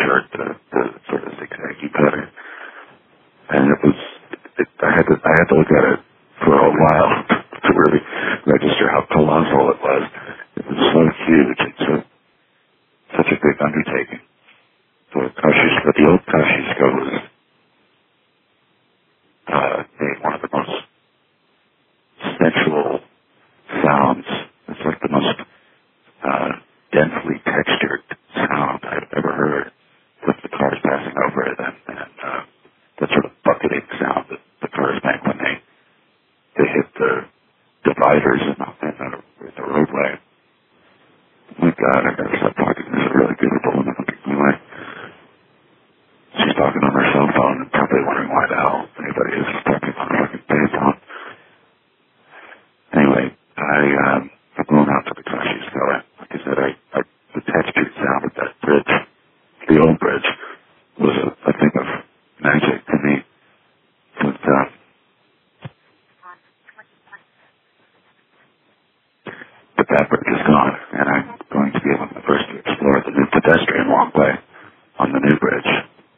shirt, the sort of zigzaggy pattern. And I had to look at it for a while to really register how colossal it was. It was so huge. It's such a big undertaking. But the old Kosciuszko was one of the most sensual sounds. It's like the most densely textured sound I've ever heard with the cars passing over it, and that sort of bucketing sound that the cars make when they hit the dividers in the roadway. Oh my God, I gotta stop talking. This is really beautiful woman looking my way. She's talking on her cell phone and probably wondering why the hell anybody is talking on a fucking payphone. Anyway, I'm going out to the Kosciuszko. Like I said, the textured sound of that bridge, the old bridge, was a thing of magic to me. But that bridge is gone, and I'm